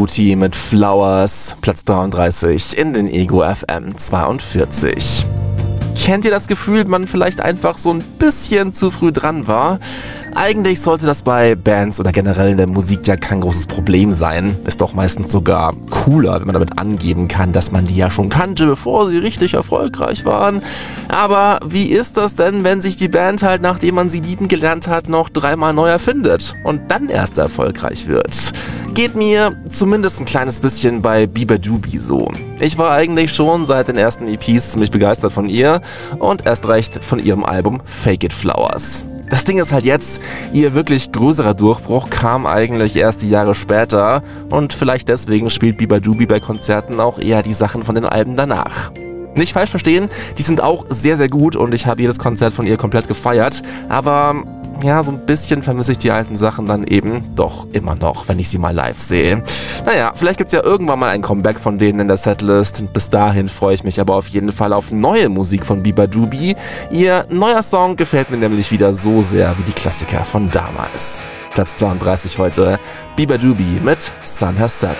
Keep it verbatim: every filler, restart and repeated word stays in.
Guti mit Flowers, Platz dreiunddreißig in den Ego F M zweiundvierzig. Kennt ihr das Gefühl, man vielleicht einfach so ein bisschen zu früh dran war? Eigentlich sollte das bei Bands oder generell in der Musik ja kein großes Problem sein. Ist doch meistens sogar cooler, wenn man damit angeben kann, dass man die ja schon kannte, bevor sie richtig erfolgreich waren. Aber wie ist das denn, wenn sich die Band halt, nachdem man sie lieben gelernt hat, noch dreimal neu erfindet und dann erst erfolgreich wird? Geht mir zumindest ein kleines bisschen bei beabadoobee so. Ich war eigentlich schon seit den ersten E Ps ziemlich begeistert von ihr und erst recht von ihrem Album Fake It Flowers. Das Ding ist halt jetzt, ihr wirklich größerer Durchbruch kam eigentlich erst die Jahre später und vielleicht deswegen spielt beabadoobee bei Konzerten auch eher die Sachen von den Alben danach. Nicht falsch verstehen, die sind auch sehr, sehr gut und ich habe jedes Konzert von ihr komplett gefeiert, aber ja, so ein bisschen vermisse ich die alten Sachen dann eben doch immer noch, wenn ich sie mal live sehe. Naja, vielleicht gibt's ja irgendwann mal ein Comeback von denen in der Setlist. Bis dahin freue ich mich aber auf jeden Fall auf neue Musik von beabadoobee. Ihr neuer Song gefällt mir nämlich wieder so sehr wie die Klassiker von damals. Platz zweiunddreißig heute, beabadoobee mit Sun Has Set.